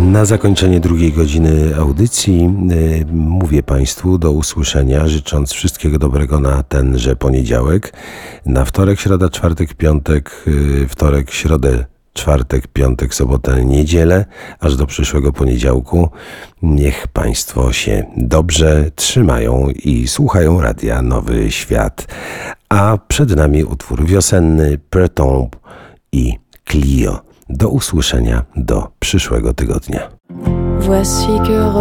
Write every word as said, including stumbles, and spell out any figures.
Na zakończenie drugiej godziny audycji y, mówię Państwu do usłyszenia, życząc wszystkiego dobrego na tenże poniedziałek, na wtorek, środa, czwartek, piątek, y, wtorek, środę, czwartek, piątek, sobotę, niedzielę, aż do przyszłego poniedziałku. Niech Państwo się dobrze trzymają i słuchają radia Nowy Świat. A przed nami utwór wiosenny Breton i Clio. Do usłyszenia do przyszłego tygodnia. Voici que